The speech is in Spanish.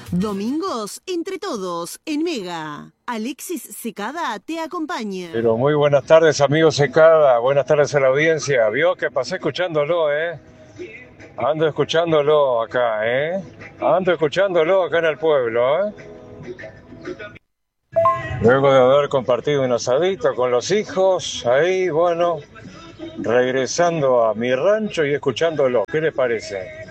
Domingos entre todos en Mega. Alexis Secada te acompaña. Pero muy buenas tardes, amigos Secada. Buenas tardes a la audiencia. Vio que pasé escuchándolo, Ando escuchándolo acá, Ando escuchándolo acá en el pueblo, Luego de haber compartido un asadito con los hijos, ahí, bueno, regresando a mi rancho y escuchándolo. ¿Qué les parece?